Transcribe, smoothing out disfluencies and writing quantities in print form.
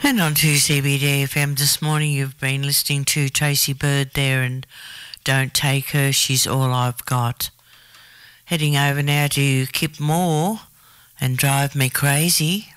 And on to CBD FM this morning, you've been listening to Tracy Bird there and Don't Take Her, She's All I've Got. Heading over now to Kip Moore and Drive Me Crazy.